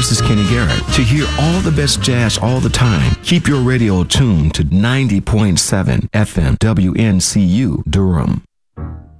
this is Kenny Garrett. To hear all the best jazz all the time, keep your radio tuned to 90.7 FM WNCU Durham.